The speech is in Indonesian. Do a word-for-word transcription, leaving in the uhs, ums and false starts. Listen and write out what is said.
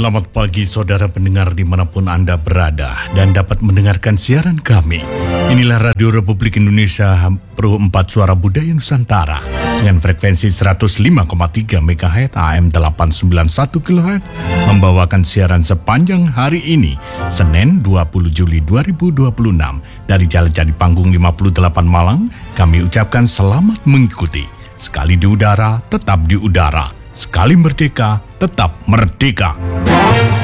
Selamat pagi saudara pendengar dimanapun Anda berada dan dapat mendengarkan siaran kami. Inilah Radio Republik Indonesia Pro empat Suara Budaya Nusantara dengan frekuensi seratus lima koma tiga megahertz A M delapan sembilan satu kilohertz membawakan siaran sepanjang hari ini, Senin dua puluh Juli dua ribu dua puluh enam dari Jalan Jadi Panggung lima puluh delapan Malang. Kami ucapkan selamat mengikuti. Sekali di udara, tetap di udara. Sekali merdeka, tetap merdeka.